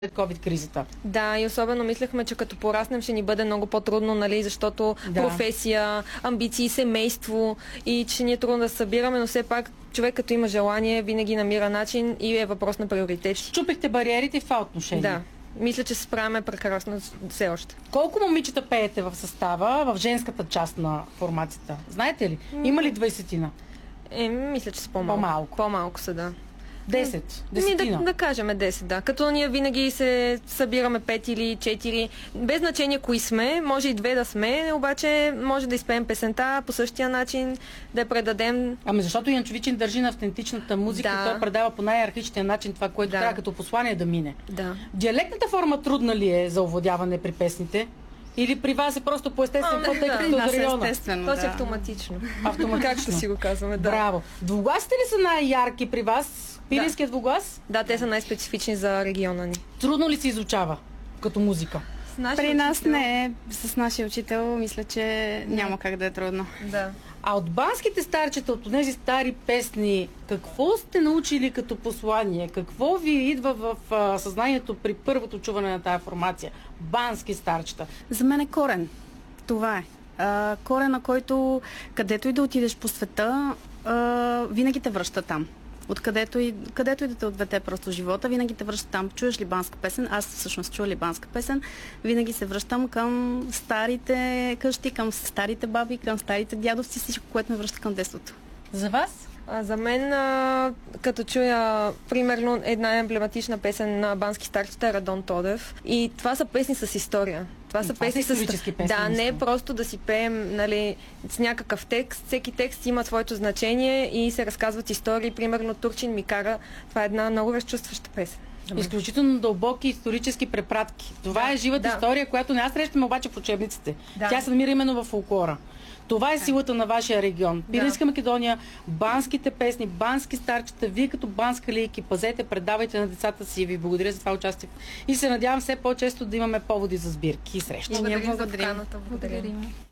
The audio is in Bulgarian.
COVID-кризата. Да, и особено мислехме, че като пораснем ще ни бъде много по-трудно, нали, защото професия, амбиции, семейство и че ни е трудно да се събираме, но все пак човек като има желание винаги намира начин и е въпрос на приоритети. Щупихте бариерите в това отношение. Да. Мисля, че се справяме прекрасно все още. Колко момичета пеете в състава, в женската част на формацията? Знаете ли? Има ли 20-тина? Мисля, че са по-малко. По-малко. По-малко са, да. 10? Десетина? Да кажем 10, да. Като ние винаги се събираме 5 или 4, без значение кои сме, може и 2 да сме, обаче може да изпеем песента по същия начин, да я предадем. Ами защото Янчовичин държи на автентичната музика и той предава по най-архичния начин това, което трябва като послание да мине. Да. Диалектната форма трудна ли е за овладяване при песните? Или при вас е просто по естествен път, тъй като от района? Естествено, То си автоматично. Автоматично. Както си го казваме, да. Браво. Двугласите ли са най-ярки при вас? Пиринският двуглас? Да, те са най-специфични за региона ни. Трудно ли се изучава като музика? При нас не е. С нашия учител мисля, че няма как да е трудно. Да. А от банските старчета, от тези стари песни, какво сте научили като послание? Какво ви идва в съзнанието при първото чуване на тая формация? Бански старчета. За мен е корен. Това е. Корен, на който където и да отидеш по света, винаги те връща там. Където и да те ответе просто живота, винаги те връща там. Чуеш ли банска песен? Аз всъщност чуя ли банска песен? Винаги се връщам към старите къщи, към старите баби, към старите дядовци, всичко, което ме връща към детството. За вас? За мен, като чуя, примерно, една емблематична песен на бански старчета е Радон Тодев. И това са песни с история. Това са песни с исторически песни. Да, не просто да си пеем, нали, с някакъв текст. Всеки текст има своето значение и се разказват истории. Примерно Турчин ми кара. Това е една много разчувстваща песен. Изключително дълбоки исторически препратки. Това е живата история, която не аз срещам обаче в учебниците. Тя се намира именно в фолклора. Това е силата на вашия регион. Пиринска Македония, банските песни, бански старчета, вие като банска лийки, пазете, предавайте на децата си и ви благодаря за това участие. И се надявам все по-често да имаме поводи за сбирки и срещи. Благодарим за поканата. Благодарим.